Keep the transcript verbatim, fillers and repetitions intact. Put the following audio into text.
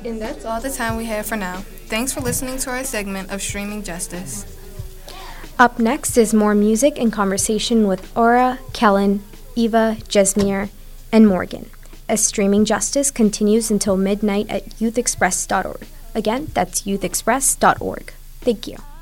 And that's all the time we have for now. Thanks for listening to our segment of Streaming Justice. Up next is more music and conversation with Aura, Kellen, Eva, Jesmir, and Morgan, as Streaming Justice continues until midnight at youth express dot org. Again, that's youth express dot org. Thank you.